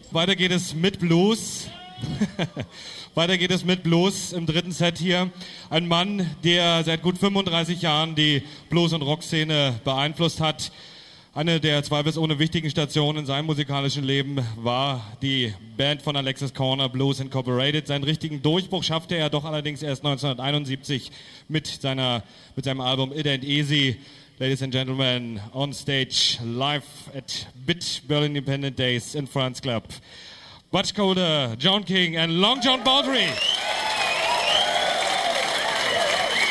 Weiter geht es mit Blues. Weiter geht es mit Blues im dritten Set hier. Ein Mann, der seit gut 35 Jahren die Blues- und Rockszene beeinflusst hat. Eine der zweifelsohne wichtigen Stationen in seinem musikalischen Leben war die Band von Alexis Corner, Blues Incorporated. Seinen richtigen Durchbruch schaffte er doch allerdings erst 1971 mit seinem Album It Ain't Easy. Ladies and Gentlemen, on stage, live at BIT Berlin Independent Days in France Club. Butch Coulter, John King and Long John Baldry.